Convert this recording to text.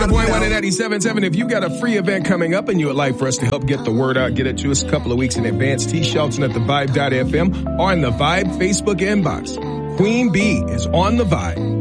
1 and 97.7. If you got a free event coming up and you would like for us to help get the word out, get it to us a couple of weeks in advance, T. Shelton at thevibe.fm or in the Vibe Facebook inbox. Queen Bee is on the Vibe.